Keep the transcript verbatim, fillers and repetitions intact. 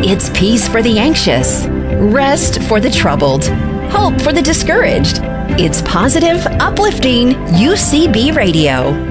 It's peace for the anxious, rest for the troubled, hope for the discouraged. It's positive, uplifting U C B Radio.